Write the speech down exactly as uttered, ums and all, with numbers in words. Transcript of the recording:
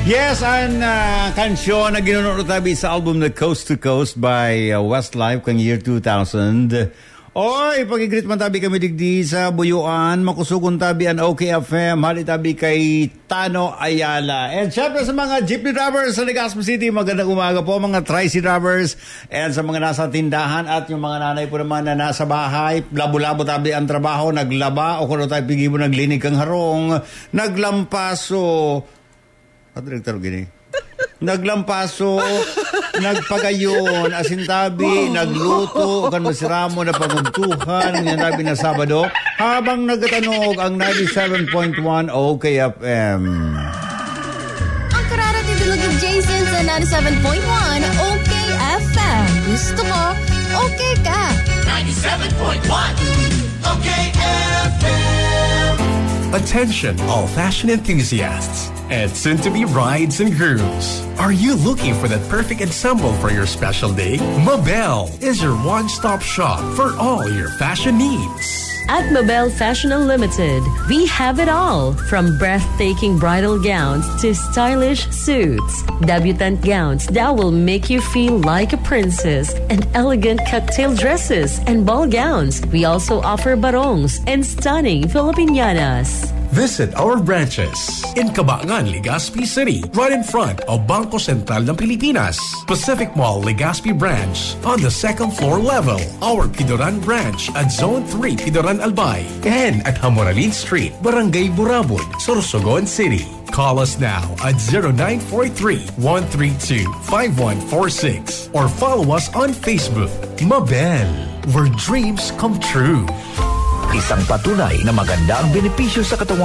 Yes, ang uh, kansyon na ginunod tabi sa album na Coast to Coast by uh, Westlife kang year two thousand. Oy, pag-greet man tabi kami digdi sa Buyuan, makusugon tabi ang O K F M, hali tabi kay Tano Ayala. And syempre sa mga jeepney drivers sa Legazpi City, magandang umaga po mga tricy drivers. And sa mga nasa tindahan at yung mga nanay po naman na nasa bahay, labo-labo tabi ang trabaho, naglaba o kung tayo pigibo naglinig kang harong, naglampaso, at direktor gini. Naglampaso, nagpagayon, asintabi, nagluto, kan masiramo na pagugtuhan, nanabi na Sabado, habang nagatanog ang ninety-seven point one O K F M. Ang kararating tulog ng Jason sa ninety-seven point one O K F M. Gusto ko, okay ka. ninety-seven point one O K F M. Attention, all fashion enthusiasts and soon-to-be brides and grooms. Are you looking for that perfect ensemble for your special day? Mabel is your one-stop shop for all your fashion needs. At Mabel Fashion Unlimited, we have it all, from breathtaking bridal gowns to stylish suits, debutante gowns that will make you feel like a princess, and elegant cocktail dresses and ball gowns. We also offer barongs and stunning Filipiñanas. Visit our branches in Cabangan, Legazpi City, right in front of Bangko Sentral ng Pilipinas. Pacific Mall, Legazpi branch on the second floor level. Our Pidoran branch at Zone three, Pidoran Albay. And at Hamoralin Street, Barangay Burabud, Sorsogon City. Call us now at zero nine four three, one three two, five one four six or follow us on Facebook. Mabel, where dreams come true. Isang patunay na maganda ang benepisyo sa katawan.